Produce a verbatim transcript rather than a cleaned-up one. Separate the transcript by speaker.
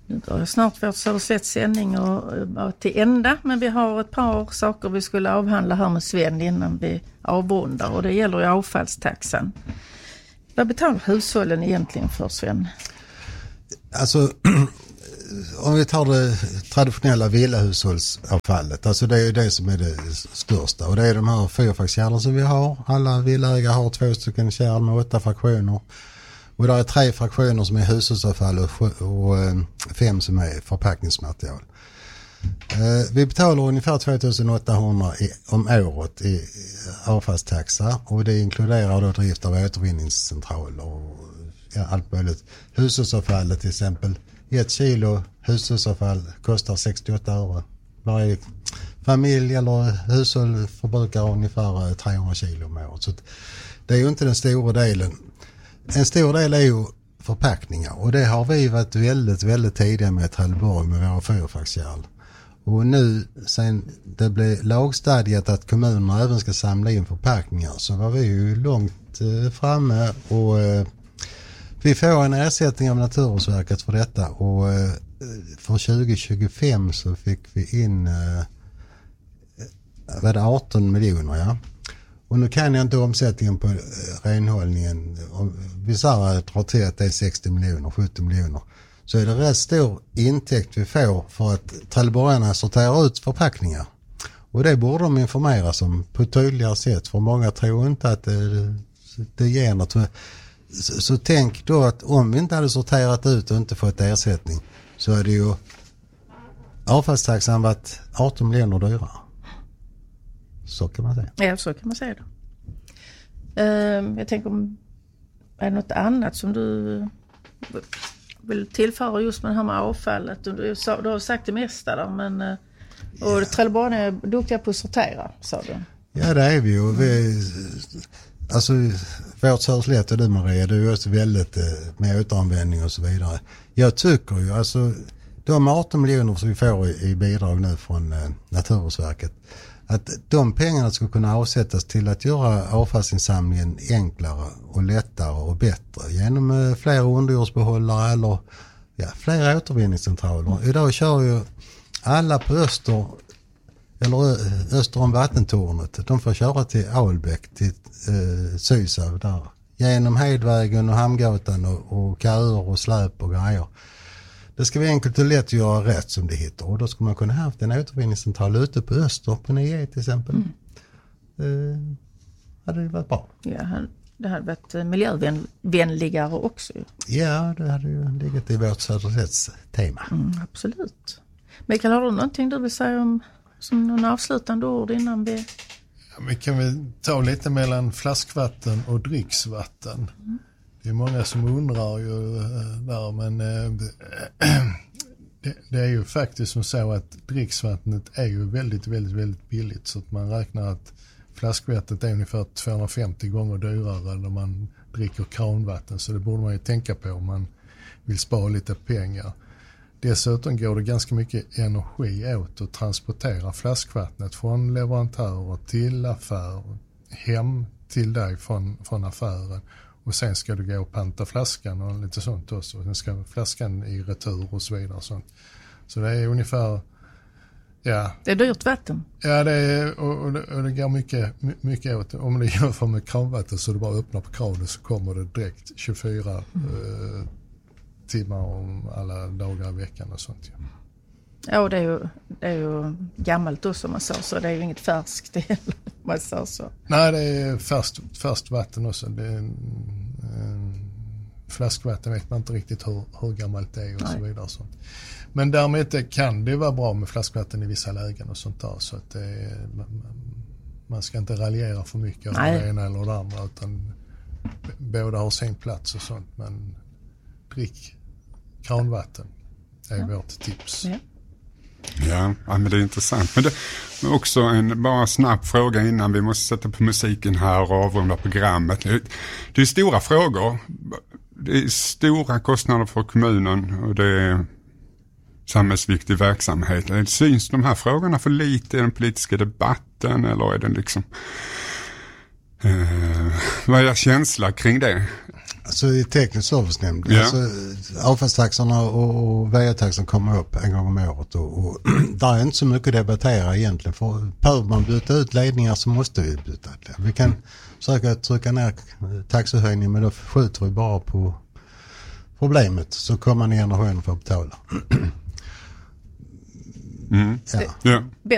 Speaker 1: Nu börjar snart vårt Söderslätts sändning och, och till ända, men vi har ett par saker vi skulle avhandla här med Sven innan vi avrundar, och det gäller ju avfallstaxan. Vad betalar hushållen egentligen för, Sven?
Speaker 2: Alltså, om vi tar det traditionella villahushållsavfallet, alltså det är ju det som är det största, och det är de här fyrfackskärlen som vi har. Alla villaägare har två stycken kärl med åtta fraktioner. Och det är tre fraktioner som är hushållsavfall och, och fem som är förpackningsmaterial. Eh, vi betalar ungefär tvåtusen åttahundra i, om året i avfallstaxa, och det inkluderar då drift av återvinningscentraler och ja, allt möjligt. Hushållsavfallet till exempel, ett kilo hushållsavfall kostar sextioåtta öre. Varje familj eller hushåll förbrukar ungefär trehundra kilo om året. Så det är ju inte den stora delen. En stor del är ju förpackningar, och det har vi varit väldigt, väldigt tidiga med i Trelleborg med våra fyrfackskärl. Och nu sen det blev lagstadgat att kommunerna även ska samla in förpackningar, så var vi ju långt eh, framme, och eh, vi får en ersättning av Naturvårdsverket för detta, och eh, för tjugo tjugofem så fick vi in eh, var det arton miljoner, ja. Och nu kan jag inte omsättningen på renhållningen. Vi sa att dra till att det är sextio miljoner, sjuttio miljoner. Så är det rätt stor intäkt vi får för att trelleborgarna sorterar ut förpackningar. Och det borde de informeras om på ett tydligare sätt. För många tror inte att det, det ger något. Så, så tänk då att om vi inte hade sorterat ut och inte fått ersättning, så är det ju avfallstaxan varit arton miljoner dyrare. Så kan man säga.
Speaker 1: Ja, så kan man säga det. Uh, jag tänker om är det något annat som du vill tillföra just med det här med avfallet. Du, du, du har sagt det mesta där, men uh, och ja. Trelleborg är duktiga på att sortera, sa du.
Speaker 2: Ja, det är vi ju. Vi, alltså, vårt Söderslätt och du, Maria, det är ju också väldigt uh, med återanvändning och så vidare. Jag tycker ju, alltså de arton miljoner som vi får i, i bidrag nu från uh, Naturvårdsverket, att de pengarna ska kunna avsättas till att göra avfallsinsamlingen enklare och lättare och bättre genom fler underjordsbehållare eller ja, fler återvinningscentraler. Idag kör ju alla på öster eller öster om vattentornet. De får köra till Albäck, till eh, Sysav där. Genom Hedvägen och Hamngatan och, och köer och släp och grejer. Det ska vara enkelt och lätt att göra rätt som det heter. Och då ska man kunna ha haft en återvinningscentral ute på Öster, på nio till exempel. Mm. Eh, hade det varit bra.
Speaker 1: Ja, det hade varit miljövänligare också.
Speaker 2: Ja, det hade ju legat i vårt Söderslätts tema.
Speaker 1: Mm, absolut. Mikael, har du någonting du vill säga om som någon avslutande ord innan vi...
Speaker 3: Ja, vi kan väl ta lite mellan flaskvatten och dricksvatten. Mm. Det är många som undrar ju där, men det, det är ju faktiskt som så att dricksvattnet är ju väldigt, väldigt, väldigt billigt, så att man räknar att flaskvattnet är ungefär tvåhundrafemtio gånger dyrare när man dricker kranvatten, så det borde man ju tänka på om man vill spara lite pengar. Dessutom går det ganska mycket energi åt att transportera flaskvattnet från leverantörer till affär, hem till dig från, från affären. Och sen ska du gå och panta flaskan och lite sånt också. Sen ska flaskan i retur och så vidare. Och sånt. Så det är ungefär... Ja.
Speaker 1: Det är dyrt vatten.
Speaker 3: Ja, det är, och, och, det, och det går mycket, mycket åt. Om du jämför med kranvatten så du bara öppnar på kranen så kommer det direkt tjugofyra mm. eh, timmar om alla dagar i veckan och sånt. Ja,
Speaker 1: ja och det är ju, det är ju gammalt då som man sa, så det är ju inget färskt heller. Man sa så.
Speaker 3: Nej, det är färskt, färskt vatten också. Det är en, en flaskvatten vet man inte riktigt hur, hur gammalt det är och Nej. Så vidare. Och sånt. Men därmed kan det vara bra med flaskvatten i vissa lägen och sånt där. Så att det är, man, man ska inte raljera för mycket av det ena eller det andra, utan båda har sin plats och sånt. Men drick kranvatten är ja. Vårt tips. Ja.
Speaker 4: Ja, ja, men det är intressant. Men det men också en bara snabb fråga innan vi måste sätta på musiken här och avrunda programmet. Det är stora frågor. Det är stora kostnader för kommunen och det är samhällsviktig verksamhet. Syns de här frågorna för lite i den politiska debatten eller är det liksom Eh, vad är er känsla kring det?
Speaker 2: Alltså i teknisk servicenämnd,
Speaker 4: Ja.
Speaker 2: alltså, avfallstaxorna och, och V A-taxorna kommer upp en gång om året och, och där är inte så mycket att debattera egentligen. För behöver man byta ut ledningar så måste vi byta ut det. Vi kan mm. försöka trycka ner taxehöjning, men då skjuter vi bara på problemet, så kommer en generation för att betala.
Speaker 4: Mm.
Speaker 2: Ja.
Speaker 4: Ja.